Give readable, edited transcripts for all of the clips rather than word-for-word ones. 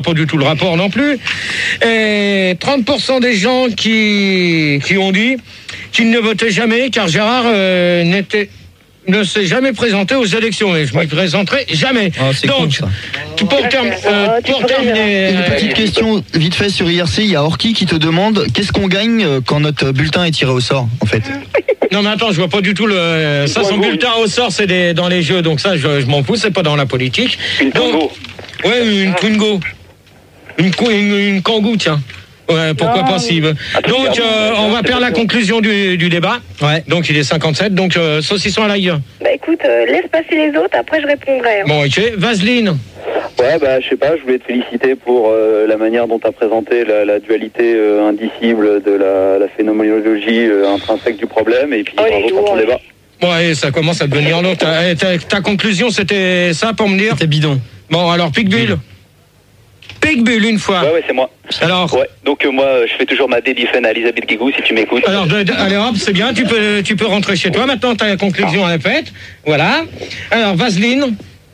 pas du tout le rapport non plus. Et 30% des gens qui ont dit qu'ils ne votaient jamais, car Gérard ne s'est jamais présenté aux élections, et je ne me présenterai jamais. Donc, pour terminer... Une petite question vite fait sur IRC, il y a Orki qui te demande qu'est-ce qu'on gagne quand notre bulletin est tiré au sort, en fait. Non mais attends, je vois pas du tout ça, son bulletin au sort, c'est dans les jeux, donc ça je m'en fous, c'est pas dans la politique. Une Congo. Ouais, une Twingo. Une Kangoo, tiens. Ouais, pourquoi pas s'il veut. Donc on va faire la conclusion du débat. Ouais. Donc il est 57, donc saucisson à l'ail. Bah écoute, laisse passer les autres, après je répondrai. Bon, ok. Vaseline. Ouais, bah je sais pas, je voulais te féliciter pour la manière dont tu as présenté la dualité indicible de la phénoménologie intrinsèque du problème, et puis bravo pour ton débat. Ouais, ça commence à devenir long. Ta conclusion, c'était ça pour me dire? C'était bidon. Bon, alors Picbull. Picbull, une fois. Ouais, c'est moi. Alors. Ouais, donc moi, je fais toujours ma dédifen à Elisabeth Guigou, si tu m'écoutes. Alors, allez hop, c'est bien, tu peux rentrer chez toi. Maintenant, ta conclusion est faite. Voilà. Alors, Vaseline.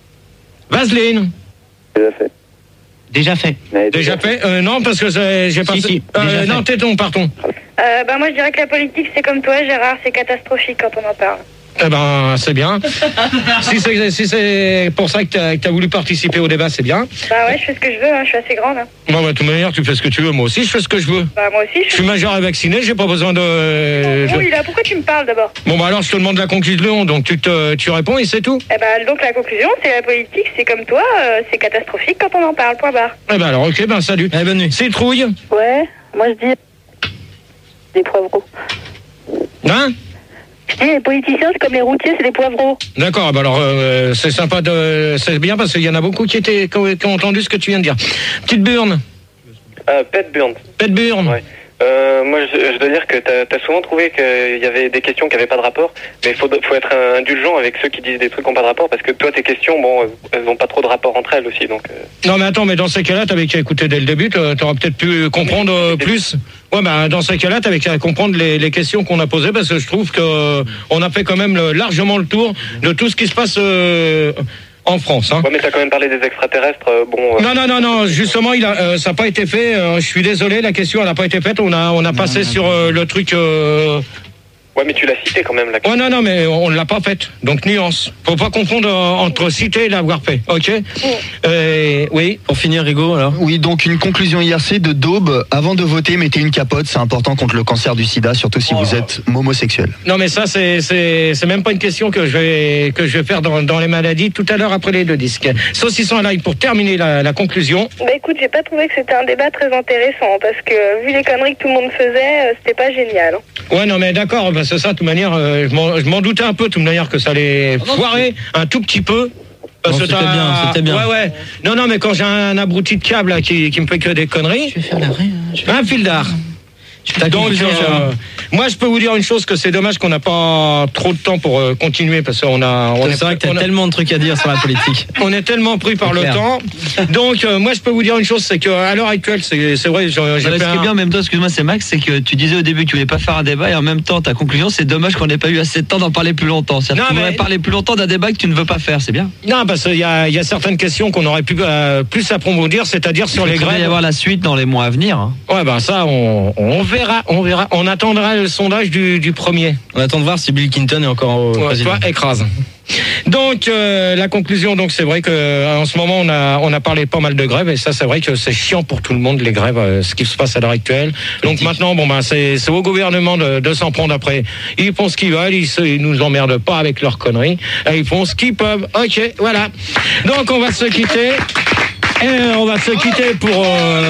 Déjà fait. Déjà fait. Non, parce que j'ai pas... non, téton, pardon. Bah moi je dirais que la politique c'est comme toi Gérard, c'est catastrophique quand on en parle. Eh ben, c'est bien. si c'est pour ça que t'as voulu participer au débat, c'est bien. Bah ouais, je fais ce que je veux, hein, je suis assez grande. Hein. Bon, bah, de toute manière, tu fais ce que tu veux. Moi aussi, je fais ce que je veux. Bah, moi aussi, je suis majeur et vacciné, j'ai pas besoin de... Oui, là, pourquoi tu me parles d'abord? Bon, bah alors, je te demande la conclusion, donc tu réponds et c'est tout. Eh ben, donc la conclusion, c'est la politique, c'est comme toi, c'est catastrophique quand on en parle, point barre. Eh ben alors, ok, ben salut. Bonne nuit. Citrouille. Ouais, moi je dis... des poivreaux. Hein? Je dis, les politiciens, c'est comme les routiers, c'est des poivreaux. D'accord, bah alors c'est sympa, c'est bien parce qu'il y en a beaucoup qui ont entendu ce que tu viens de dire. Petite Burne. Pet Burne. Pet Burne. Ouais. Moi, je dois dire que t'as souvent trouvé qu'il y avait des questions qui n'avaient pas de rapport, mais il faut être indulgent avec ceux qui disent des trucs qui n'ont pas de rapport, parce que toi, tes questions, bon, elles n'ont pas trop de rapport entre elles aussi, donc... Non, mais attends, mais dans ces cas-là, t'avais qu'à écouter dès le début, t'aurais peut-être pu comprendre plus. Ouais, bah, dans ces cas-là, t'avais qu'à comprendre les questions qu'on a posées, parce que je trouve qu'on a fait quand même largement le tour de tout ce qui se passe... en France. Hein. Ouais, mais t'as quand même parlé des extraterrestres, bon... Non, justement, ça n'a pas été fait. Je suis désolé, la question, elle n'a pas été faite. On a passé sur le truc... Ouais, mais tu l'as cité quand même, la question. Ouais, non, mais on ne l'a pas faite. Donc, nuance. Faut pas confondre entre citer et l'avoir fait. Ok. Oui. Pour finir, Rigaud, alors. Oui, donc une conclusion IRC de Daube. Avant de voter, mettez une capote. C'est important contre le cancer du sida, surtout si vous êtes homosexuel. Non, mais ça, c'est même pas une question que je vais faire dans les maladies tout à l'heure après les deux disques. Saucisson à l'ail pour terminer la conclusion. Bah écoute, j'ai pas trouvé que c'était un débat très intéressant parce que vu les conneries que tout le monde faisait, c'était pas génial. Ouais, non, mais d'accord. C'est ça, de toute manière, je m'en doutais un peu, de toute manière, que ça allait foirer un tout petit peu. Parce que c'était bien. Ouais. Non, mais quand j'ai un abruti de câble là, qui me fait que des conneries. Je vais faire l'arrêt. Un fil d'art. Donc, moi, je peux vous dire une chose, que c'est dommage qu'on n'a pas trop de temps pour continuer, parce qu'on c'est vrai que t'as tellement de trucs à dire sur la politique. On est tellement pris par le temps. Donc, moi, je peux vous dire une chose, c'est qu'à l'heure actuelle, c'est vrai, ce qui est bien en même temps, excuse-moi, c'est Max, c'est que tu disais au début que tu voulais pas faire un débat, et en même temps, ta conclusion, c'est dommage qu'on n'ait pas eu assez de temps d'en parler plus longtemps. C'est-à-dire qu'on aurait parlé plus longtemps d'un débat que tu ne veux pas faire, c'est bien. Non, parce qu'il y a certaines questions qu'on aurait pu plus approfondir, c'est-à-dire sur les grèves. Il va y avoir la suite dans les mois à venir. Hein. Ouais, ben ça, on verra. On attendra le sondage du premier. On attend de voir si Bill Clinton est encore au président. Toi, écrase. Donc la conclusion, donc c'est vrai que en ce moment on a parlé pas mal de grèves, et ça c'est vrai que c'est chiant pour tout le monde, les grèves, ce qui se passe à l'heure actuelle. Donc maintenant c'est au gouvernement de s'en prendre après. Ils font ce qu'ils veulent, ils nous emmerdent pas avec leurs conneries, et ils font ce qu'ils peuvent. Ok, voilà. Donc on va se quitter. Et on va se quitter pour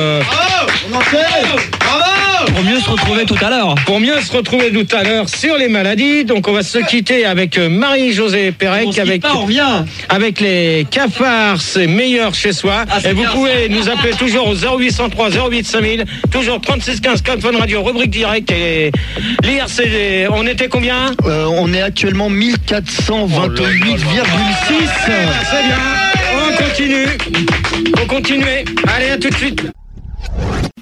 mieux se retrouver tout à l'heure. Pour mieux se retrouver tout à l'heure sur les maladies. Donc on va se quitter avec Marie-Josée Pérec, avec les cafards, c'est meilleur chez soi. Et vous pouvez nous appeler toujours au 0803 08 5000, toujours 36 15 Fun Radio, rubrique direct. Et l'IRC, on était combien? On est actuellement 1428,6. C'est bien. On continue. Allez, à tout de suite.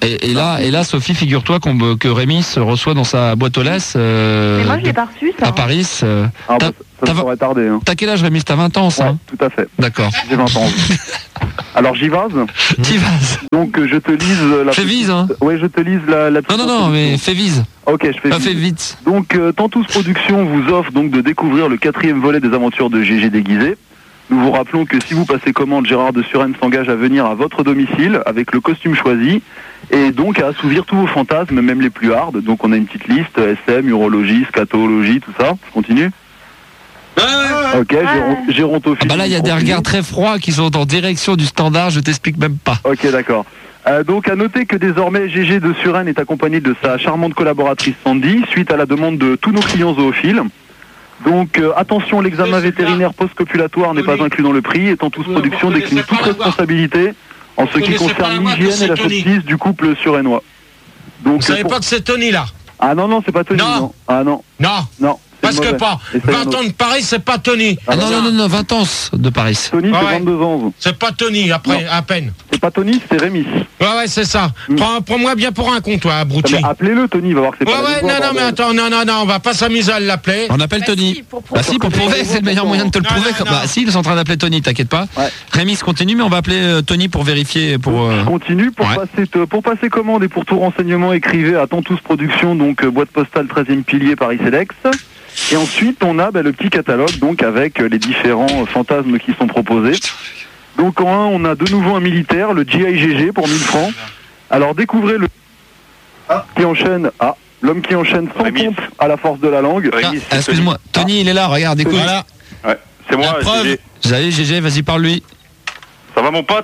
Et là, Sophie, figure-toi que Rémi se reçoit dans sa boîte aux lettres. Mais moi, je l'ai pas reçu, ça. À Paris. Ça pourrait tarder. Hein. T'as quel âge, Rémi? T'as 20 ans, ça? Ouais, tout à fait. D'accord. J'ai 20 ans. Alors, j'y vase. T'y vases. Donc, je te lise la... Fais vise, hein. Oui, je te lise la Non, mais fais vise. Ok, je fais vise. Fais vite. Donc, Tantous Productions vous offre donc de découvrir le 4e volet des aventures de GG déguisé. Nous vous rappelons que si vous passez commande, Gérard de Suresnes s'engage à venir à votre domicile avec le costume choisi et donc à assouvir tous vos fantasmes, même les plus hards. Donc on a une petite liste, SM, urologie, scatologie, tout ça. Je continue. Ok, gérontophilie. Là, il y a des regards très froids qui sont en direction du standard, je t'explique même pas. Ok, d'accord. Donc à noter que désormais GG de Suresnes est accompagné de sa charmante collaboratrice Sandy, suite à la demande de tous nos clients zoophiles. Donc attention, l'examen vétérinaire post-copulatoire n'est pas inclus dans le prix, et Tantous Productions décline toute responsabilité en ce qui concerne l'hygiène et la sepsis du couple suresnois. Donc, vous savez pas que c'est Tony là? Ah non, c'est pas Tony. Non. Ah non. Non. Parce que pas. 20 ans de Paris, c'est pas Tony. Non, 20 ans de Paris. Tony, c'est 22 ans. C'est pas Tony, après, à peine. C'est pas Tony, c'est Rémi. Ouais, c'est ça. Prends-moi bien pour un con, toi, abruti. Appelez-le, Tony, il va voir que c'est pas non, mais attends, non, on va pas s'amuser à l'appeler. On appelle Tony. Pour prouver, c'est le meilleur moyen de te le prouver. Si, ils sont en train d'appeler Tony, t'inquiète pas. Rémi se continue, mais on va appeler Tony pour vérifier. Je continue, pour passer commande et pour tout renseignement, écrivez à Tantous Productions, donc boîte postale 13e pilier Paris Cedex. Et ensuite, on a le petit catalogue donc avec les différents fantasmes qui sont proposés. Donc en 1, on a de nouveau un militaire, le GIGG pour 1000 francs. Alors découvrez l'homme qui enchaîne sans pompe à la force de la langue. Excuse-moi, Tony, il est là, regarde, écoute. Voilà. Ouais, c'est moi, GG. Salut GG, vas-y, parle-lui. Ça va mon pote?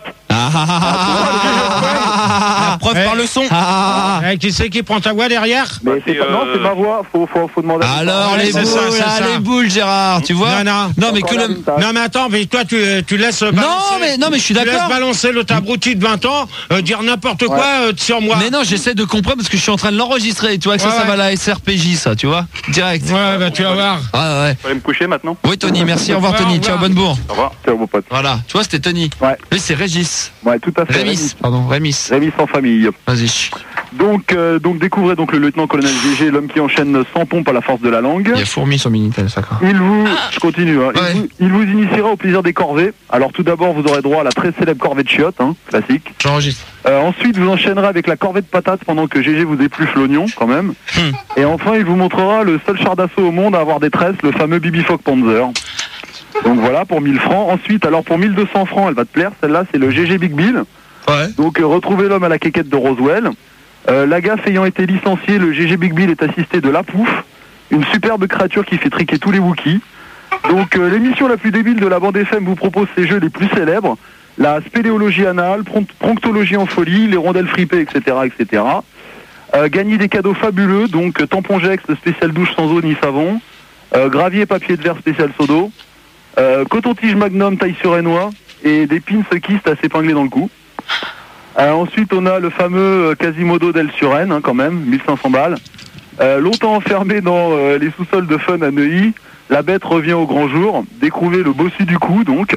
La preuve par le son. Qui c'est qui prend ta voix derrière? Non, c'est ma voix, faut demander. Alors les boules Gérard, tu vois? Non mais attends, mais toi tu laisses balancer. Non mais je suis d'accord. Tu laisses balancer le tabrouti de 20 ans dire n'importe quoi sur moi. Mais non, j'essaie de comprendre parce que je suis en train de l'enregistrer, tu vois que ça va à la SRPJ ça, tu vois? Direct. Ouais, bah tu vas voir. Ouais. Faut aller me coucher maintenant? Oui Tony, merci, au revoir Tony, ciao, bonne bourre. Au revoir, ciao mon pote. Voilà, tu vois c'était Tony. Ouais. Lui c'est Régis. Ouais, tout à fait. Rémis en famille. Vas-y. Donc découvrez donc le lieutenant-colonel GG, l'homme qui enchaîne sans pompe à la force de la langue. Il y a fourmi sur Minitel, ça quoi. Je continue. Il vous initiera au plaisir des corvées. Alors tout d'abord, vous aurez droit à la très célèbre corvée de chiottes, classique. J'enregistre. Ensuite, vous enchaînerez avec la corvée de patates pendant que GG vous épluche l'oignon, quand même. Et enfin, il vous montrera le seul char d'assaut au monde à avoir des tresses, le fameux Bibi Fock Panzer. Donc voilà, pour 1000 francs. Ensuite, alors pour 1200 francs, elle va te plaire, celle-là, c'est le GG Big Bill. Ouais. Donc retrouvez l'homme à la quéquette de Roswell. La gaffe ayant été licenciée, le GG Big Bill est assisté de la Pouf, une superbe créature qui fait triquer tous les Wookiees. Donc l'émission la plus débile de la bande FM vous propose ses jeux les plus célèbres, la spéléologie anale, pronctologie en folie, les rondelles fripées, etc. etc. Gagner des cadeaux fabuleux, donc tampon Jex, spécial douche sans eau ni savon, gravier papier de verre spécial sodo, coton-tige Magnum taille suresnois et des pins kist à s'épingler dans le cou. Ensuite, on a le fameux Quasimodo d'El Suresnes, quand même, 1500 balles. Longtemps enfermé dans les sous-sols de Fun à Neuilly, la bête revient au grand jour. Découvrez le bossu du coup, donc.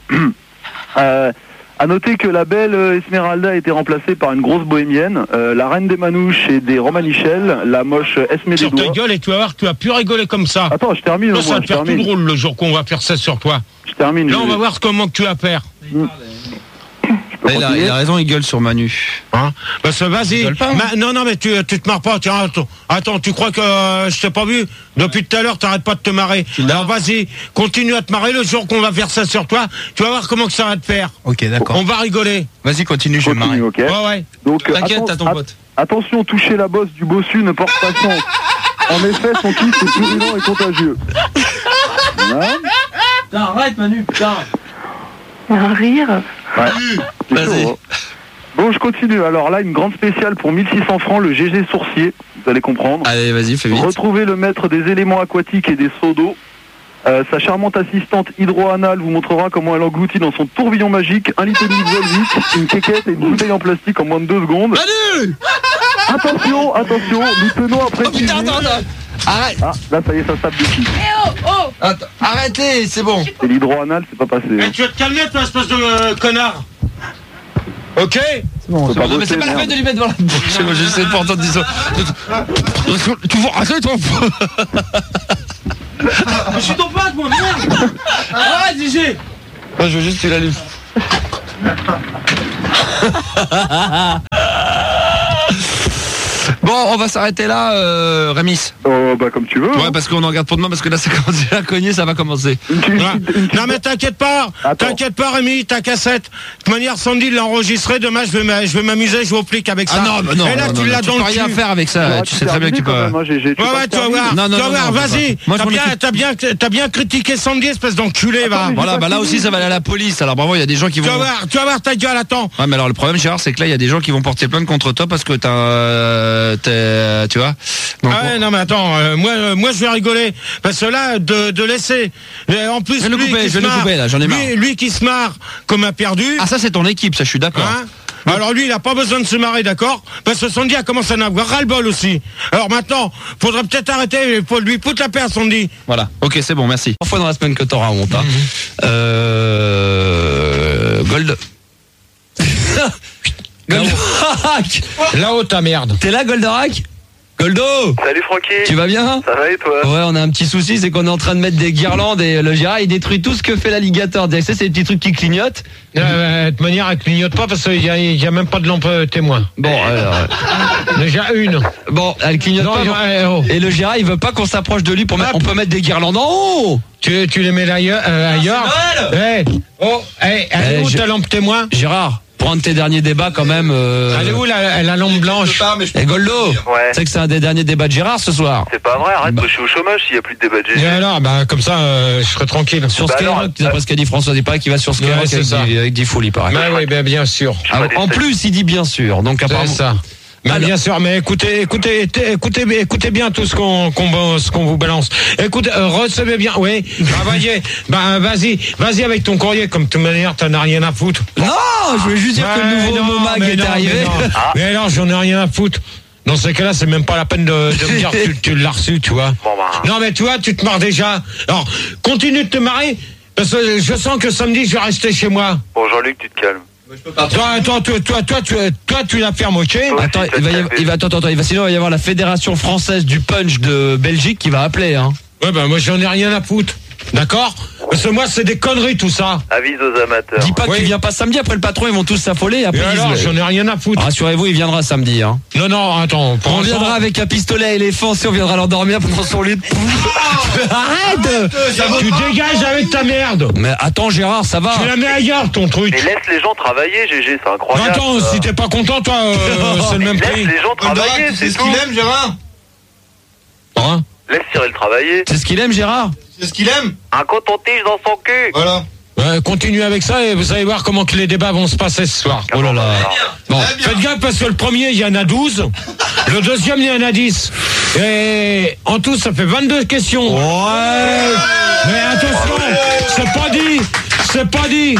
À noter que la belle Esmeralda a été remplacée par une grosse bohémienne, la reine des manouches et des romanichels, la moche Esmé des doigts. Sur ta gueule et tu vas voir que tu vas plus rigoler comme ça. Attends, je termine. Ça va te faire tout drôle le jour qu'on va faire ça sur toi. Je termine. Là, on va voir comment que tu vas faire. Il a raison, il gueule sur Manu. Vas-y. Non, mais tu te marres pas. Tiens, attends, tu crois que je t'ai pas vu? Depuis tout à l'heure, t'arrêtes pas de te marrer. Alors vas-y, continue à te marrer le jour qu'on va faire ça sur toi. Tu vas voir comment que ça va te faire. Ok, d'accord. On va rigoler. Vas-y, continue, je vais me marrer. Okay. Ouais. Donc, t'inquiète, t'as ton pote. Attention, toucher la bosse du bossu ne porte pas chance. En effet, son kiff est purulent et contagieux. Putain, arrête Manu, putain. Un rire. Ouais. Vas-y. Bon, je continue. Alors là, une grande spéciale pour 1600 francs, le GG sourcier. Vous allez comprendre. Allez, vas-y, fais vite. Retrouvez le maître des éléments aquatiques et des seaux d'eau. Sa charmante assistante hydro-anale vous montrera comment elle engloutit dans son tourbillon magique 1 litre et demi de Volvic, une quéquette et une bouteille en plastique en moins de 2 secondes. Manu! Attention, nous tenons à préciser... Arrête! Ah, là, ça y est, ça tape dessus. Attends, arrêtez, c'est bon. C'est l'hydro-anal, c'est pas passé. Tu vas te calmer, toi, espèce de connard. Ok? Non, mais c'est pas la peine de lui mettre devant la bouche. Moi, j'essaie de pas entendre dire ça. Tu vas arrêter, toi. Je suis ton pote, moi, merde. Arrête, Gégé. Moi, je veux juste que tu l'allumes. Bon, on va s'arrêter là, Rémis. Bah comme tu veux. Ouais, parce qu'on en garde pour demain, parce que là, ça commence à cogner, ça va commencer. Non mais t'inquiète pas, Rémi, ta cassette. De toute manière, Sandy l'a enregistré. Demain, je vais m'amuser, je vais au flic avec ça. Ah non, bah non. Et là, non, tu l'as dans le cul. Tu peux rien faire avec ça. Tu sais très bien que tu peux. Ouais, tu vas voir. Non, Tu vas voir, vas-y. Moi, T'as bien critiqué Sandy, espèce d'enculé, va. Voilà, bah là aussi, ça va aller à la police. Alors bravo, il y a des gens qui vont. Tu vas voir ta gueule, attends. Ouais, mais alors le problème, Gérard, c'est que là, il y a des gens qui vont porter plainte contre toi parce que tu vois. Donc, ah ouais, non mais attends, moi je vais rigoler parce que là de laisser en plus je vais le couper là, j'en ai marre. Lui qui se marre comme un perdu. Ah ça c'est ton équipe, ça je suis d'accord. Hein, alors lui il a pas besoin de se marrer, d'accord, parce que Sandy a commencé à en avoir ras-le-bol aussi. Alors maintenant, faudrait peut-être arrêter, il faut lui foutre la paix à Sandy. Voilà, ok c'est bon, merci. 3 fois dans la semaine que t'auras honte. Gold. Goldorak. Là-haut ta merde. T'es là Goldorak? Goldo! Salut Francky! Tu vas bien? Ça va et toi? Ouais, on a un petit souci, c'est qu'on est en train de mettre des guirlandes et le Gérard il détruit tout ce que fait l'alligator. Tu sais, c'est des petits trucs qui clignotent. De toute manière, elle clignote pas parce qu'il y a même pas de lampe témoin. Bon, alors. Déjà une. Bon, elle clignote non, pas. Et le Gérard il veut pas qu'on s'approche de lui pour mettre. On peut mettre des guirlandes en haut! Tu les mets ailleurs. Hey. Oh, elle est où ta lampe témoin? Gérard! Pour un de tes derniers débats quand même. Elle est où la lampe blanche? Et Goldo, ouais. C'est que c'est un des derniers débats de Gérard ce soir. C'est pas vrai, arrête, moi je suis au chômage s'il n'y a plus de débat de Gégé. Et alors, comme ça, je serai tranquille. Sur Skyrock, d'après ce qu'a dit François, il paraît qu'il va sur Skyrock avec des foules, il paraît. Bah oui, bien sûr. Alors, en plus, il dit bien sûr. Donc apparemment. C'est ça. Bah, bien sûr, mais écoutez bien tout ce qu'on vous balance. Écoutez, recevez bien, oui. Voyez, vas-y avec ton courrier, comme de toute manière, t'en as rien à foutre. Non, je voulais juste dire que le nouveau Momag est arrivé. Mais alors, j'en ai rien à foutre. Dans ce cas-là, c'est même pas la peine de me dire que tu l'as reçu, tu vois. Bon, bah. Non, mais tu vois, tu te marres déjà. Alors, continue de te marrer, parce que je sens que samedi, je vais rester chez moi. Bon, Jean-Luc, tu te calmes. Toi, tu la fermes, ok? Attends, sinon il va y avoir la Fédération Française du Punch de Belgique qui va appeler, hein. Ouais, moi, j'en ai rien à foutre. D'accord? Parce que moi, c'est des conneries, tout ça. Avise aux amateurs. Dis pas qu'il vient pas samedi, après le patron, ils vont tous s'affoler. Après, alors, j'en ai rien à foutre. Rassurez-vous, il viendra samedi, hein. Non, attends. On viendra avec un pistolet à éléphant, si on viendra l'endormir pendant son lit de Arrête! Tu dégages avec ta merde. Mais attends, Gérard, ça va. Tu la mets ailleurs, ton truc. Mais laisse les gens travailler, Gégé, c'est incroyable. Attends, si t'es pas content, toi, c'est le même prix. Laisse les gens travailler, c'est ce qu'il aime, Gérard. Hein? Laisse Cyril travailler. C'est ce qu'il aime, Gérard? C'est ce qu'il aime. Un coton-tige dans son cul. Voilà. Ouais, continue avec ça et vous allez voir comment que les débats vont se passer ce soir. Oh là là. Bon, faites gaffe parce que le premier, il y en a 12. Le deuxième, il y en a 10. Et en tout, ça fait 22 questions. Ouais. Mais attention, c'est pas dit.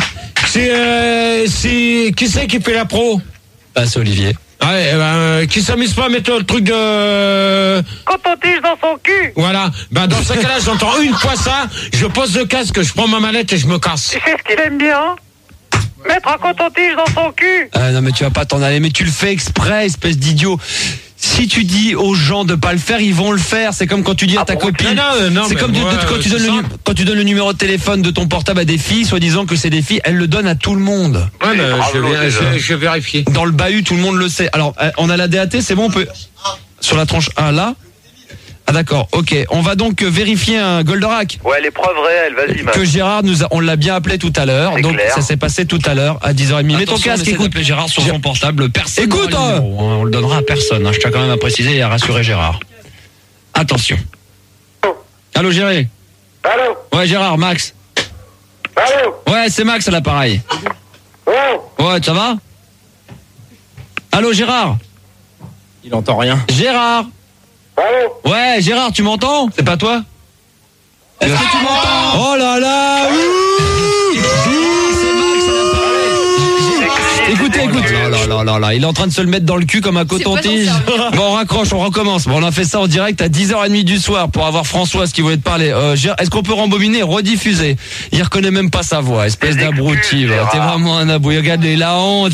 Qui c'est qui fait la pro? Bah, c'est Olivier. Ouais, qui s'amuse pas à mettre le truc de... Coton-tige dans son cul. Voilà. Dans ce cas-là, j'entends une fois ça, je pose le casque, je prends ma mallette et je me casse. Tu sais ce qu'il aime bien? Mettre un coton-tige dans son cul. Non, mais tu vas pas t'en aller, mais tu le fais exprès, espèce d'idiot. Si tu dis aux gens de pas le faire, ils vont le faire. C'est comme quand tu dis à ta copine. Non, c'est comme quand tu donnes le numéro de téléphone de ton portable à des filles, soi-disant que c'est des filles, elles le donnent à tout le monde. Ouais, je vais vérifier. Dans le bahut, tout le monde le sait. Alors, on a la DAT, c'est bon, on peut. Sur la tranche 1, là. Ah d'accord, ok. On va donc vérifier un Goldorak. Ouais, les preuves réelles, vas-y, man. Que Gérard on l'a bien appelé tout à l'heure. C'est Donc clair. ça s'est passé tout à l'heure à 10h30. Mets ton casque, écoute. Gérard sur son portable, personne. Écoute, on le donnera à personne. Je tiens quand même à préciser et à rassurer Gérard. Attention. Allô Gérard. Allô. Ouais Gérard, Max. Allô. Ouais, c'est Max à l'appareil. Oh. Ouais, ça va? Allô Gérard. Il entend rien. Gérard. Allô. Ouais, Gérard, tu m'entends? C'est pas toi? Est-ce que tu m'entends? Oh là là. C'est Max à l'appareil. Écoutez. là là là, il est en train de se le mettre dans le cul comme un coton-tige. Bon, on raccroche, on recommence. Bon, on a fait ça en direct à 10h30 du soir pour avoir Françoise qui voulait te parler. Est-ce qu'on peut rembobiner, rediffuser? Il reconnaît même pas sa voix, espèce d'abruti. T'es vraiment un abruti. Regarde, il a honte.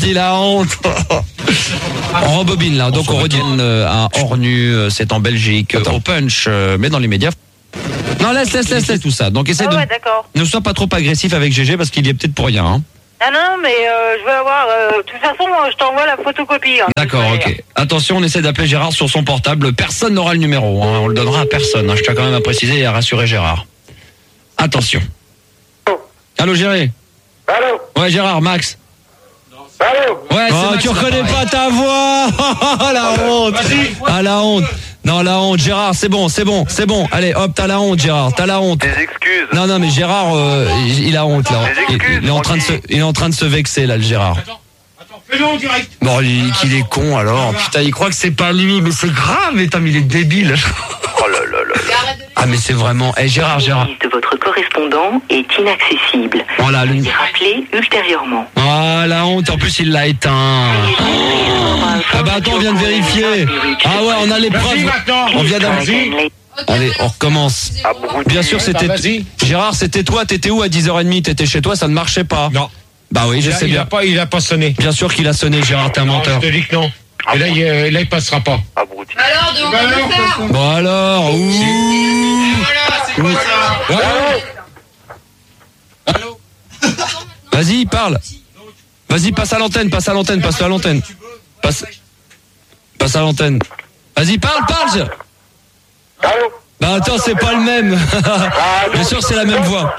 On rembobine là, donc on redit un hors nu, c'est en Belgique, au punch, mais dans les médias. Non, laisse tout ça. Donc essaie ne sois pas trop agressif avec GG parce qu'il y est peut-être pour rien. Hein. Ah non, mais je vais avoir... de toute façon, je t'envoie la photocopie. Hein, d'accord, ok. Attention, on essaie d'appeler Gérard sur son portable. Personne n'aura le numéro. Hein. On le donnera à personne. Hein. Je tiens quand même à préciser et à rassurer Gérard. Attention. Allô, Gérard. Allô. Ouais, Gérard, Max. Allô. Ouais, c'est tu reconnais pas ta voix. La honte. Ah, la honte. Non, la honte, Gérard, c'est bon. Allez, hop, t'as la honte, Gérard, t'as la honte. Des excuses. Non, mais Gérard, il a honte là. Il est en train de se vexer là, le Gérard. Attends, fais-le en direct. Bon, qu'il est con alors. Putain, il croit que c'est pas lui, mais c'est grave. Mais il est débile. Oh là là là. Ah, mais c'est vraiment. Gérard. De votre correspondant est inaccessible. Voilà, rappelez ultérieurement. Ah, la honte. En plus, il l'a éteint. Ah bah attends, on vient de vérifier. Ah ouais, on a les preuves. On vient d'avoir. Allez, on recommence. Bien sûr, c'était Gérard, c'était toi. T'étais où à 10h30? T'étais chez toi, ça ne marchait pas. Non. Bah oui, je sais bien. Il a pas sonné. Bien sûr qu'il a sonné, Gérard, t'es un menteur. Je te dis que non. Et là, il passera pas. Abruti. Alors, donc, on va faire. Bon alors, Voilà, c'est quoi ça? Allô. Vas-y, parle. Vas-y, passe à l'antenne. Passe à l'antenne. Passe à l'antenne. Vas-y, parle. Allô. Bah attends, c'est pas le même. Bien sûr, c'est la même voix.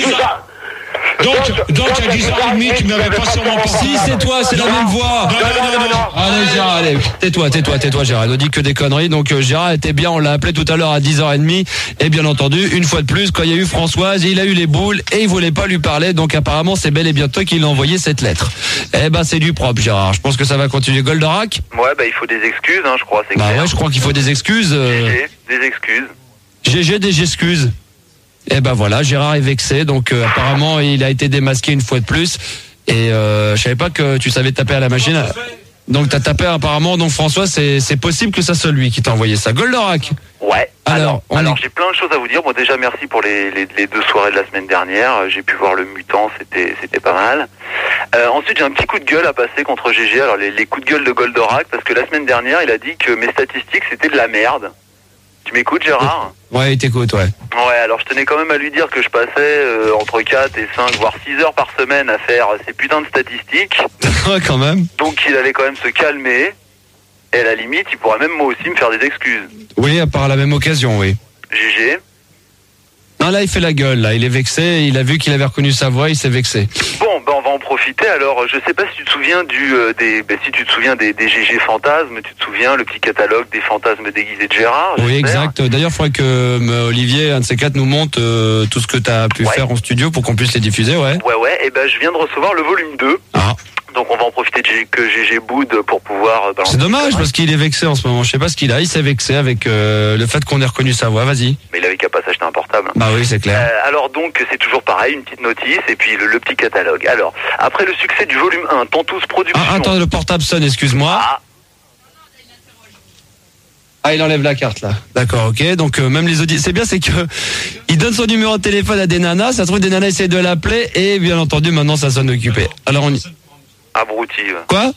Donc à 10h30, tu m'avais pas sur mon portable. Si, c'est toi, c'est la même voix. Non. Allez, Gérard, allez. Tais-toi, Gérard. Il ne dit que des conneries. Donc, Gérard était bien, on l'a appelé tout à l'heure à 10h30. Et bien entendu, une fois de plus, quand il y a eu Françoise, il a eu les boules et il voulait pas lui parler. Donc, apparemment, c'est bel et bien toi qui lui a envoyé cette lettre. Eh ben, c'est du propre, Gérard. Je pense que ça va continuer. Goldorak? Ouais, bah, il faut des excuses, hein, je crois, c'est clair. Bah ouais, je crois qu'il faut des excuses. Des excuses. GG, des excuses. Et ben voilà, Gérard est vexé, donc apparemment il a été démasqué une fois de plus. Et je savais pas que tu savais taper à la machine. Donc t'as tapé apparemment, donc François, c'est possible que ça soit lui qui t'a envoyé ça. Goldorak. Ouais. Alors j'ai plein de choses à vous dire. Bon, déjà merci pour les 2 soirées de la semaine dernière. J'ai pu voir le mutant, c'était pas mal. Ensuite j'ai un petit coup de gueule à passer contre GG. Alors les coups de gueule de Goldorak, parce que la semaine dernière il a dit que mes statistiques c'était de la merde. Tu m'écoutes, Gérard? Ouais, il t'écoute, ouais. Ouais, alors je tenais quand même à lui dire que je passais entre 4 et 5, voire 6 heures par semaine à faire ces putains de statistiques. Ouais, quand même. Donc il allait quand même se calmer. Et à la limite, il pourrait même moi aussi me faire des excuses. Oui, à part la même occasion, oui. GG. Non, là, il fait la gueule, là. Il est vexé, il a vu qu'il avait reconnu sa voix, il s'est vexé. Bon, ben on va en profiter. Alors, je sais pas si tu te souviens des GG fantasmes, tu te souviens le petit catalogue des fantasmes déguisés de Gérard. Oui, exact. D'ailleurs, il faudrait que Olivier, un de ces quatre, nous montre tout ce que tu as pu faire en studio pour qu'on puisse les diffuser, ouais. Ouais, et ben je viens de recevoir le volume 2. Ah. Donc on va en profiter que GG boude pour pouvoir balancer. C'est dommage parce qu'il est vexé en ce moment. Je sais pas ce qu'il a. Il s'est vexé avec le fait qu'on ait reconnu sa voix. Vas-y. Mais il avait qu'à pas s'acheter un portable. Bah oui, c'est clair. Alors donc c'est toujours pareil, une petite notice et puis le petit catalogue. Alors après le succès du volume 1, Tantous Productions. Ah, attends, le portable sonne. Excuse-moi. Ah, il enlève la carte là. D'accord, ok. Donc même les auditeurs, c'est bien, c'est que il donne son numéro de téléphone à des nanas. Ça se trouve des nanas essaient de l'appeler et bien entendu maintenant ça sonne occupé. Alors on y. Abruti. Quoi?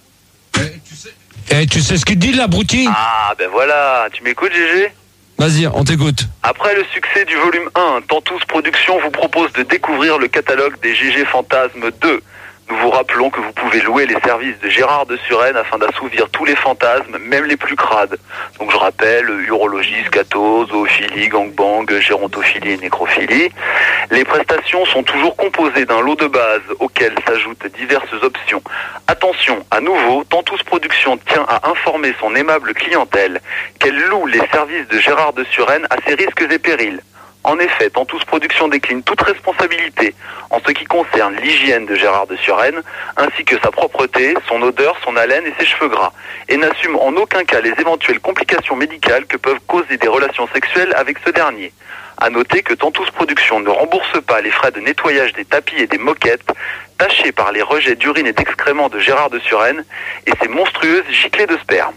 Tu sais ce qu'il dit, l'abruti? Ah, ben voilà. Tu m'écoutes, GG? Vas-y, on t'écoute. Après le succès du volume 1, Tantous Productions vous propose de découvrir le catalogue des GG Fantasmes 2. Nous vous rappelons que vous pouvez louer les services de Gérard de Suresnes afin d'assouvir tous les fantasmes, même les plus crades. Donc je rappelle, urologie, scato, zoophilie, gangbang, gérontophilie et nécrophilie. Les prestations sont toujours composées d'un lot de base auquel s'ajoutent diverses options. Attention, à nouveau, Tantous Productions tient à informer son aimable clientèle qu'elle loue les services de Gérard de Suresnes à ses risques et périls. En effet, Tantous Productions décline toute responsabilité en ce qui concerne l'hygiène de Gérard de Suresnes, ainsi que sa propreté, son odeur, son haleine et ses cheveux gras, et n'assume en aucun cas les éventuelles complications médicales que peuvent causer des relations sexuelles avec ce dernier. À noter que Tantous Productions ne rembourse pas les frais de nettoyage des tapis et des moquettes tachés par les rejets d'urine et d'excréments de Gérard de Suresnes et ses monstrueuses giclées de sperme.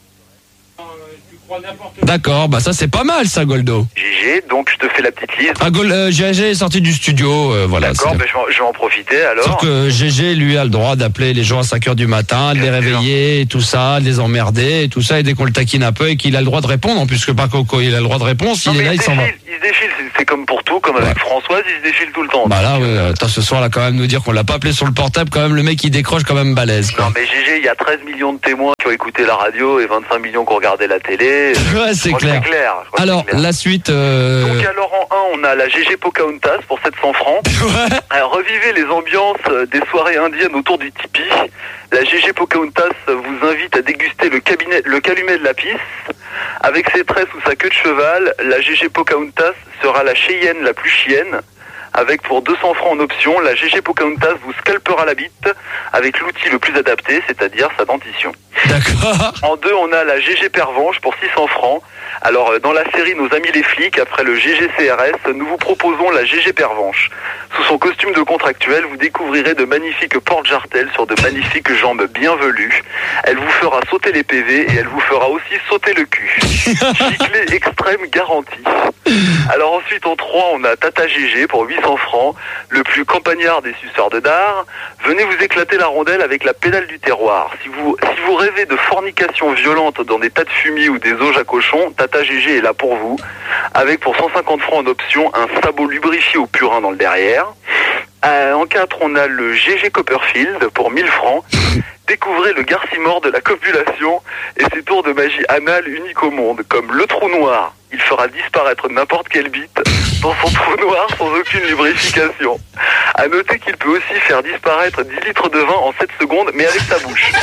D'accord, bah ça c'est pas mal ça, Goldo. GG, donc je te fais la petite liste. GG est sorti du studio, voilà. D'accord, ben je vais en profiter alors. Sauf que GG lui a le droit d'appeler les gens à 5h du matin, de les réveiller et tout ça, de les emmerder et tout ça, et dès qu'on le taquine un peu et qu'il a le droit de répondre, puisque pas Coco, il a le droit de répondre, s'il est là il s'en va. Il se défile, c'est comme pour tout, comme avec Françoise, il se défile tout le temps. Bah là, attends, ce soir là quand même nous dire qu'on l'a pas appelé sur le portable, quand même le mec il décroche quand même balèze, quoi. Non mais GG, il y a 13 millions de témoins qui ont écouté la radio et 25 millions qui ont regardé la télé. Ouais, c'est clair. Alors, la suite... Donc alors en 1, on a la GG Pocahontas pour 700 francs. Alors, revivez les ambiances des soirées indiennes autour du tipi. La GG Pocahontas vous invite à déguster le calumet de la pisse. Avec ses tresses ou sa queue de cheval, la GG Pocahontas sera la Cheyenne la plus chienne. Avec pour 200 francs en option, la GG Pocahontas vous scalpera la bite avec l'outil le plus adapté, c'est-à-dire sa dentition. D'accord. En 2, on a la GG Pervenche pour 600 francs. Alors, dans la série Nos Amis les Flics, après le GG CRS, nous vous proposons la GG Pervenche. Sous son costume de contractuel, vous découvrirez de magnifiques porte-jartelles sur de magnifiques jambes bien velues. Elle vous fera sauter les PV et elle vous fera aussi sauter le cul. Giclée extrême garantie. Alors ensuite, en 3, on a Tata GG pour 800 francs, le plus campagnard des suceurs de dard. Venez vous éclater la rondelle avec la pédale du terroir. Si vous rêvez de fornication violente dans des tas de fumier ou des auges à cochon, Tata GG est là pour vous, avec pour 150 francs en option un sabot lubrifié au purin dans le derrière. En 4, on a le GG Copperfield pour 1000 francs. Découvrez le garcimore de la copulation et ses tours de magie anale uniques au monde, comme le trou noir. Il fera disparaître n'importe quelle bite dans son trou noir sans aucune lubrification. À noter qu'il peut aussi faire disparaître 10 litres de vin en 7 secondes, mais avec sa bouche.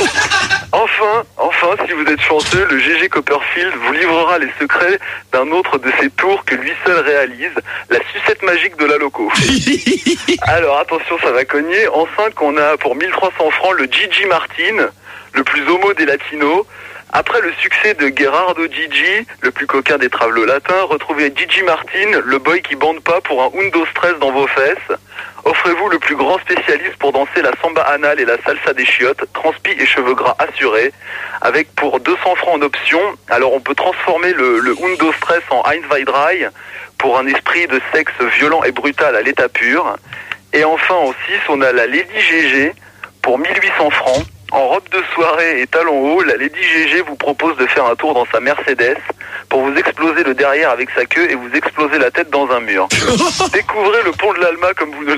Enfin, si vous êtes chanceux, le GG Copperfield vous livrera les secrets d'un autre de ses tours que lui seul réalise, la sucette magique de la loco. Alors attention, ça va cogner. En 5, on a pour 1300 francs le Gigi Martin, le plus homo des latinos. Après le succès de Gerardo Gigi, le plus coquin des travelots latins, retrouvez Gigi Martin, le boy qui bande pas pour un undo stress dans vos fesses. Offrez-vous le plus grand spécialiste pour danser la samba anale et la salsa des chiottes, transpi et cheveux gras assurés, avec pour 200 francs en option. Alors on peut transformer le undo stress en Einweidrei pour un esprit de sexe violent et brutal à l'état pur. Et enfin en 6, on a la Lady GG pour 1800 francs. En robe de soirée et talons hauts, la Lady GG vous propose de faire un tour dans sa Mercedes pour vous exploser le derrière avec sa queue et vous exploser la tête dans un mur. Découvrez le pont de l'Alma comme vous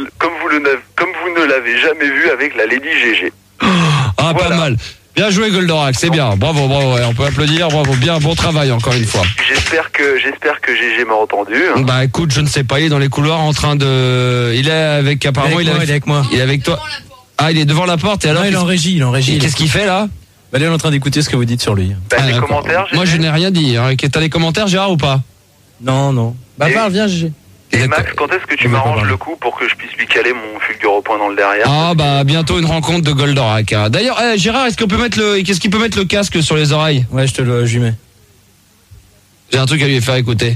ne l'avez jamais vu avec la Lady GG. Ah, voilà. Pas mal. Bien joué Goldorak, c'est bien. Bravo, ouais, on peut applaudir, bravo, bien, bon travail encore une fois. J'espère que GG m'a entendu. Bah écoute, je ne sais pas, il est dans les couloirs en train de... Il est avec, apparemment, il est avec moi. Il est avec toi. Ah, il est devant la porte et alors... Non, il est en régie, Qu'est-ce qu'il fait là? Bah, il est en train d'écouter ce que vous dites sur lui. Les commentaires, moi je n'ai rien dit. Hein. T'as des commentaires, Gérard, ou pas? Non. Bah parle, viens, GG. Et Max, quand est-ce que tu m'arranges le coup pour que je puisse lui caler mon fulgure au point dans le derrière? Ah bah bientôt une rencontre de Goldorak. Hein. D'ailleurs, Gérard, qu'est-ce qu'il peut mettre le casque sur les oreilles? Ouais, je lui mets. J'ai un truc à lui faire écouter.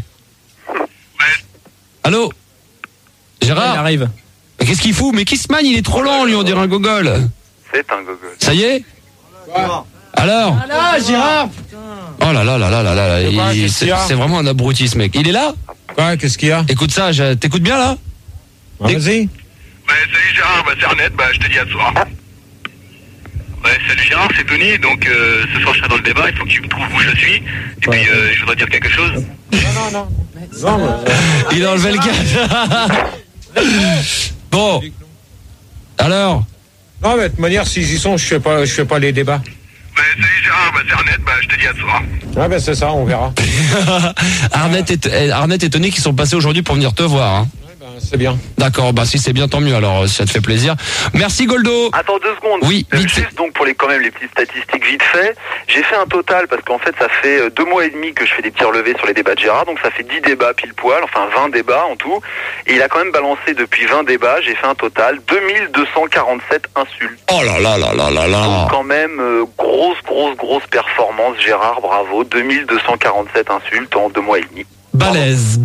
Allô? Gérard? Il arrive. Mais qu'est-ce qu'il fout? Mais Kissman, il est trop lent, lui, on dirait un gogol. C'est un gogol. Ça y est? Alors? Ah là, Gérard! Oh là, c'est vraiment un abruti, ce mec. Il est là? Quoi, qu'est-ce qu'il y a? Écoute ça, t'écoutes bien là? Vas-y. Ouais, salut Gérard, c'est Arnett, je te dis à ce soir. Ouais, salut Gérard, c'est Tony, donc ce soir je serai dans le débat, il faut que tu me trouves où je suis, et puis je voudrais dire quelque chose. Non. Il a enlevé le gars. Bon. Alors? Non, mais de toute manière, si j'y sont, je fais pas les débats. Ouais, salut Gérard, c'est Arnett, je te dis à ce soir. Ouais, ben c'est ça, on verra. Arnett et Tony qui sont passés aujourd'hui pour venir te voir. Hein. Ouais, C'est bien. D'accord, bah si c'est bien, tant mieux alors, si ça te fait plaisir. Merci Goldo. Attends 2 secondes. Oui, vite juste donc pour les petites statistiques vite fait, j'ai fait un total parce qu'en fait ça fait 2 mois et demi que je fais des petits relevés sur les débats de Gérard, donc ça fait 10 débats pile poil, enfin 20 débats en tout, et il a quand même balancé depuis 20 débats, j'ai fait un total 2247 insultes. Oh là là là là là là. Donc quand même grosse performance Gérard, bravo, 2247 insultes en 2 mois et demi. Balèze.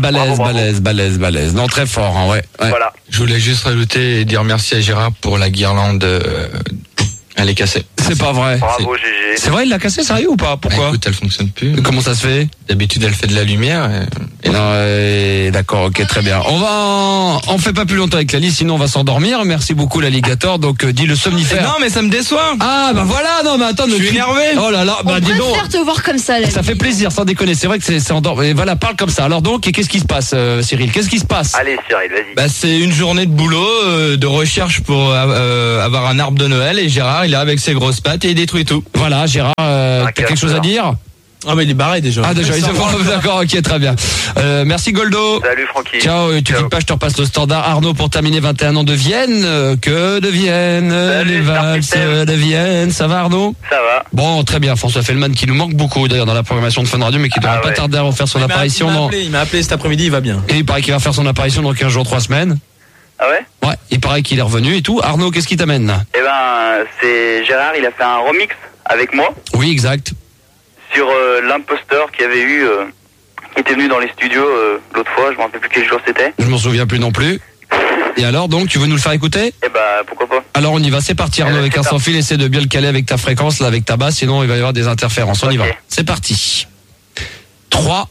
Non, très fort, hein, ouais. Voilà. Je voulais juste rajouter et dire merci à Gérard pour la guirlande. Elle est cassée. C'est pas vrai. Bravo GG. C'est vrai, il l'a cassée, sérieux ou pas? Pourquoi? Écoute, elle fonctionne plus. Comment ça se fait? D'habitude, elle fait de la lumière. D'accord, ok, très bien. On fait pas plus longtemps avec Lali, sinon on va s'endormir. Merci beaucoup l'alligator. Donc dis le somnifère. Non mais ça me déçoit. Ah bah voilà, non mais attends, je suis énervé. Oh là là, bah dis donc. On préfère te voir comme ça. Ça fait plaisir, sans déconner. C'est vrai que c'est endormi. Et voilà, parle comme ça. Alors donc, qu'est-ce qui se passe, Cyril? Qu'est-ce qui se passe? Allez Cyril, vas-y. Bah c'est une journée de boulot, de recherche pour avoir un arbre de Noël, et Gérard il est avec ses grosses pattes et il détruit tout. Voilà, Gérard, t'as quelque chose à dire? Ah mais il est barré déjà. Ah déjà, d'accord, ok, très bien. Merci Goldo. Salut Francky. Ciao, tu quittes pas, je te repasse le standard. Arnaud pour terminer, 21 ans de Vienne. Que de Vienne, salut, les valses de Vienne. Ça va Arnaud? Ça va. Bon, très bien. François Fellman qui nous manque beaucoup d'ailleurs dans la programmation de Fun Radio, mais qui devrait pas tarder à refaire son apparition. Il m'a appelé cet après-midi, il va bien. Et il paraît qu'il va faire son apparition dans 15 jours, 3 semaines. Ah ouais? Ouais, il paraît qu'il est revenu et tout. Arnaud, qu'est-ce qui t'amène? Eh ben, c'est Gérard, il a fait un remix avec moi. Oui, exact. Sur l'imposteur qui avait eu, qui était venu dans les studios l'autre fois, je me rappelle plus quel jour c'était. Je m'en souviens plus non plus. Et alors donc, tu veux nous le faire écouter? Eh ben, pourquoi pas. Alors on y va, c'est parti Arnaud, avec un sans fil, essaie de bien le caler avec ta fréquence, là, avec ta basse, sinon il va y avoir des interférences. On y va. C'est parti. 3,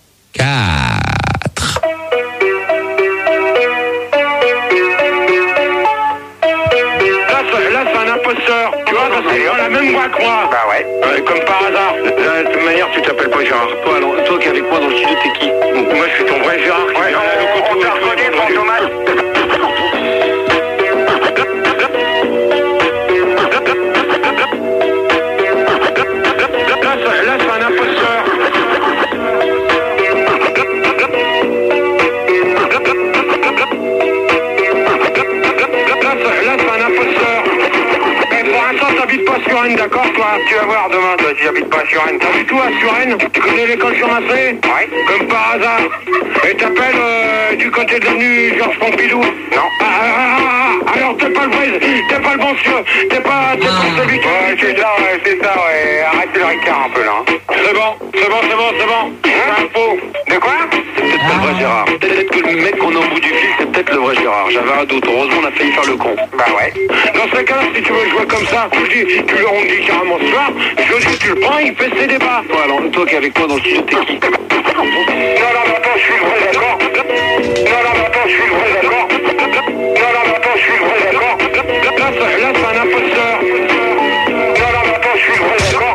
4. Là, c'est un imposteur. Tu vois, parce qu'il a la même voix que moi. Bah ouais. Comme par hasard. De toute manière, tu t'appelles pas Gérard. Toi qui es avec moi dans le studio, t'es qui? Moi, je suis ton vrai Gérard. Ouais, on t'a reconnu, Fantomas. Là, c'est un imposteur. Là, c'est un imposteur. Pour l'instant, t'habites pas sur Rennes, d'accord, toi? Tu vas voir demain, toi, si j'habite pas sur Rennes. T'habites où, à Suresnes? Tu connais l'école Surmassé? Ouais. Comme par hasard. Et t'appelles du côté de l'avenue Georges Pompidou? Non. Alors t'es pas le vrai, t'es pas le bon sûr, t'es pas celui qui... Ouais, c'est ça, ouais. Arrêtez le ricard un peu, là. C'est bon. C'est un faux. De quoi? C'est peut-être pas le vrai Gérard. Peut-être que le mec qu'on a au bout du fil, c'est peut-être le vrai Gérard. J'avais un doute. Heureusement, on a failli faire le con. Bah ouais. Dans ce cas-là, si tu veux jouer comme ça, on me dit carrément ce soir, je dis, tu le prends, il fait ses débats. Ouais, alors, toi qui es avec moi dans le studio, t'es qui? Non, attends, je suis le vrai, d'accord? Là, c'est un imposteur. Non, attends, je suis le vrai, d'accord?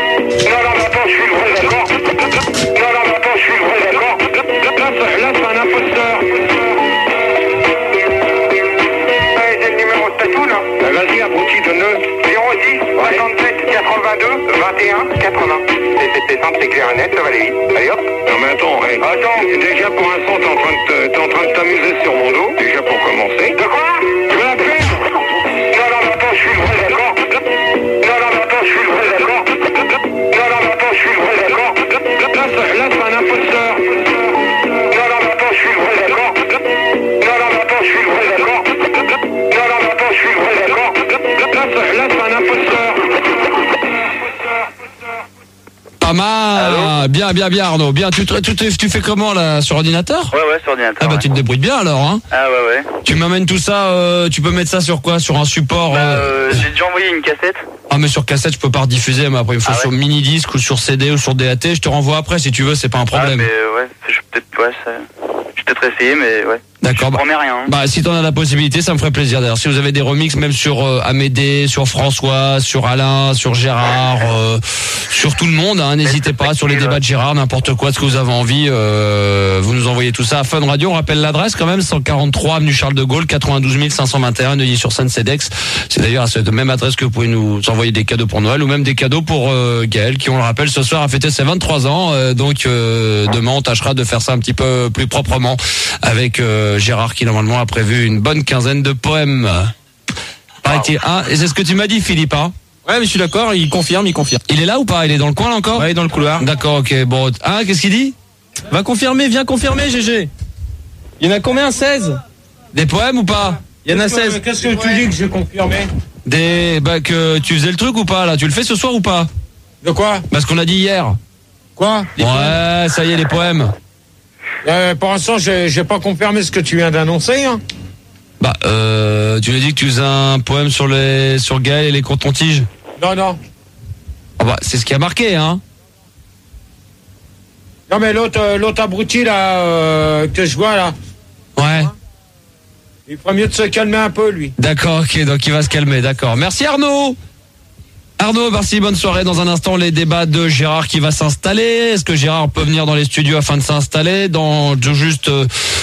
Là, c'est un imposteur. J'ai le numéro de tatou, là. Vas-y, abruti, donne-le. 06 67 82 21 80. C'est simple, c'est clair et net, ça va aller vite. Allez hop. Non mais attends, déjà pour l'instant t'es en train de t'amuser sur mon dos, déjà pour commencer. De quoi? Tu veux la paix? Non, attends, je suis le vrai, d'accord? Là, c'est un imposteur. Non, attends, je suis le vrai, d'accord? Là, c'est un imposteur. Pas mal. Bien Arnaud. Bien. Tu fais comment là, sur ordinateur? Ouais, sur ordinateur. Ah bah tu te débrouilles bien alors, hein? Ah ouais. Tu m'amènes tout ça, tu peux mettre ça sur quoi? Sur un support? J'ai déjà envoyé une cassette. Ah mais sur cassette je peux pas rediffuser, mais après il faut sur mini disque ou sur CD ou sur DAT, je te renvoie après si tu veux, c'est pas un problème. Ah mais ouais, je vais peut-être essayer, mais ouais. D'accord. Je promets rien. Hein. Bah si t'en as la possibilité, ça me ferait plaisir. D'ailleurs, si vous avez des remixes, même sur Amédée, sur François, sur Alain, sur Gérard, sur tout le monde, hein, n'hésitez pas. Sur les débats de Gérard, n'importe quoi, ce que vous avez envie, vous nous envoyez tout ça à Fun Radio. On rappelle l'adresse quand même, 143 avenue Charles de Gaulle, 92 521 Neuilly-sur-Seine, CEDEX. C'est d'ailleurs à cette même adresse que vous pouvez nous envoyer des cadeaux pour Noël ou même des cadeaux pour Gaël, qui on le rappelle ce soir a fêté ses 23 ans. Donc demain on tâchera de faire ça un petit peu plus proprement avec Gérard qui normalement a prévu une bonne quinzaine de poèmes. Paraît-il. Ah, et c'est ce que tu m'as dit, Philippe, hein? Ouais, mais je suis d'accord, il confirme. Il est là ou pas? Il est dans le coin là encore? Ouais, il est dans le couloir. D'accord, ok, bon. Ah, qu'est-ce qu'il dit? Viens confirmer, GG. Il y en a combien? 16? Des poèmes ou pas? Il y en a 16. Qu'est-ce que tu dis que j'ai confirmé? Que tu faisais le truc ou pas, là? Tu le fais ce soir ou pas? De quoi? Parce qu'on a dit hier. Quoi? Ouais, ça y est, les poèmes. Pour l'instant, j'ai pas confirmé ce que tu viens d'annoncer, hein. Tu lui as dit que tu faisais un poème sur Gaël et les cotons-tiges? Non. Ah bah, c'est ce qui a marqué, hein. Non, mais l'autre abruti, là, que je vois, là. Ouais. Il ferait mieux de se calmer un peu, lui. D'accord, ok, donc il va se calmer, d'accord. Merci Arnaud. Arnaud, merci, bonne soirée. Dans un instant, les débats de Gérard qui va s'installer. Est-ce que Gérard peut venir dans les studios afin de s'installer? Dans juste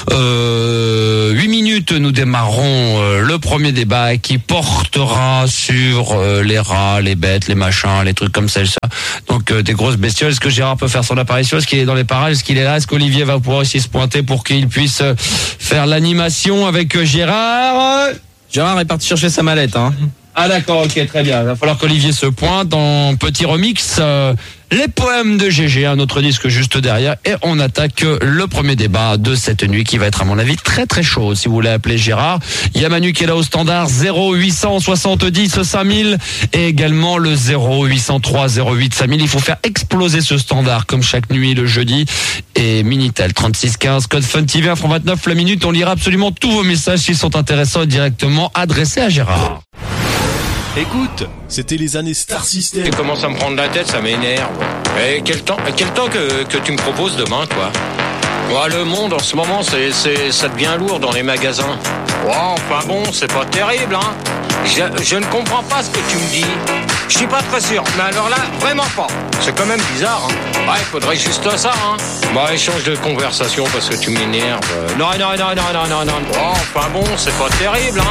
8 minutes, nous démarrons le premier débat qui portera sur les rats, les bêtes, les machins, les trucs comme ça. Donc des grosses bestioles. Est-ce que Gérard peut faire son apparition? Est-ce qu'il est dans les parages? Est-ce qu'il est là? Est-ce qu'Olivier va pouvoir aussi se pointer pour qu'il puisse faire l'animation avec Gérard? Gérard est parti chercher sa mallette, hein. Ah d'accord, ok, très bien. Il va falloir qu'Olivier se pointe en petit remix. Les poèmes de GG, un autre disque juste derrière. Et on attaque le premier débat de cette nuit qui va être à mon avis très très chaud. Si vous voulez appeler Gérard, il y a Manu qui est là au standard 0870 5000 et également le 0803 08 5000. Il faut faire exploser ce standard comme chaque nuit le jeudi. Et Minitel 3615, code Fun TV, 1,29 la minute. On lira absolument tous vos messages s'ils sont intéressants et directement adressés à Gérard. Écoute, c'était les années Star System. Tu commences à me prendre la tête, ça m'énerve. Et quel temps que tu me proposes demain, toi? Ouais, le monde en ce moment, ça devient lourd dans les magasins. Ouais, enfin bon, c'est pas terrible, hein. Je ne comprends pas ce que tu me dis. Je suis pas très sûr, mais alors là, vraiment pas. C'est quand même bizarre, hein. Ouais, faudrait juste ça, hein. Bah, échange de conversation parce que tu m'énerves. Non. Ouais, enfin bon, c'est pas terrible, hein.